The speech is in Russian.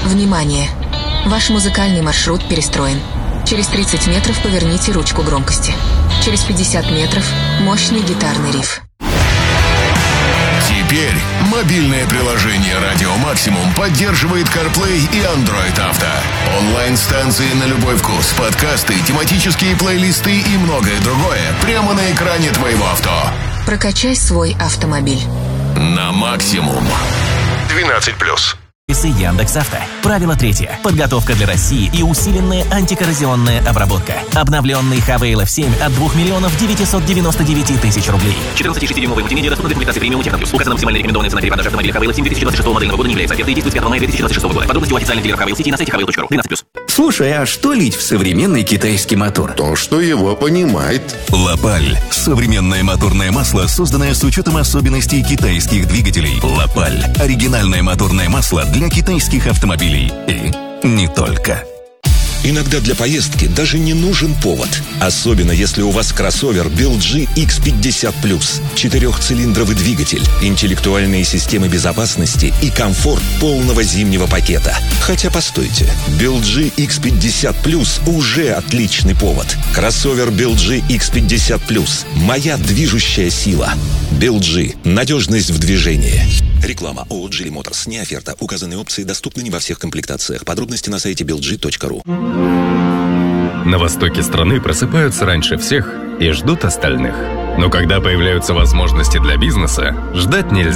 Внимание! Ваш музыкальный маршрут перестроен. Через 30 метров поверните ручку громкости. Через 50 метров мощный гитарный риф. Теперь мобильное приложение «Радио Максимум» поддерживает CarPlay и Android Auto. Онлайн-станции на любой вкус, подкасты, тематические плейлисты и многое другое прямо на экране твоего авто. Прокачай свой автомобиль. На максимум. 12+. Яндекс.Авто. Правило 3. Подготовка для России и усиленная антикоррозионная обработка. Обновленный Хавейл F7 от 2 999 000 рублей. 14,6-дюймовый мультимедиа доступны в комплектации премиум Техноплюс. Указана максимальная рекомендованная цена перепродажи автомобиля Хавейл F7 2026 модельного года не является. Оферта действует с 5 мая 2026 года. Подробности у официальных дилеров Хавейл сети на сайте havel.ru. 12+. Слушай, а что лить в современный китайский мотор? То, что его понимает. Лапаль. Современное моторное масло, созданное с учетом особенностей китайских двигателей. Лапаль. Оригинальное моторное масло для китайских автомобилей. И не только. Иногда для поездки даже не нужен повод. Особенно если у вас кроссовер BYD X50+. 4-цилиндровый двигатель, интеллектуальные системы безопасности и комфорт полного зимнего пакета. Хотя постойте, BYD X50+ уже отличный повод. Кроссовер BYD X50+. Моя движущая сила. BYD. Надежность в движении. Реклама ООО «Geely Motors». Не оферта. Указанные опции доступны не во всех комплектациях. Подробности на сайте BYD.ru. На востоке страны просыпаются раньше всех и ждут остальных. Но когда появляются возможности для бизнеса, ждать нельзя.